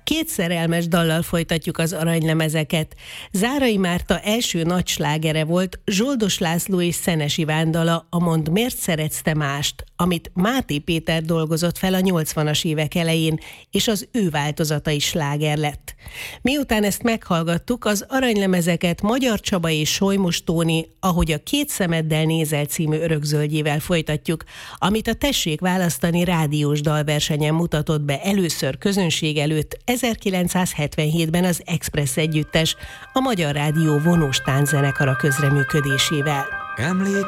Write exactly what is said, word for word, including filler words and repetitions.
Két szerelmes dallal folytatjuk az aranylemezeket. Zárai Márta első nagy slágere volt Zsoldos László és Szenes Iván dala, a Mondd, miért szeretsz te mást, amit Máté Péter dolgozott fel a nyolcvanas évek elején, és az ő változata is sláger lett. Miután ezt meghallgattuk, az aranylemezeket Magyar Csaba és Solymos Tóni, ahogy a Két szemeddel nézel című örökzöldjével folytatjuk, amit a Tessék választani rádiós dalversenyen mutatott be először közönség előtt ezerkilencszázhetvenhétben az Express együttes, a Magyar Rádió vonós tánczenekara közreműködésével. Emlék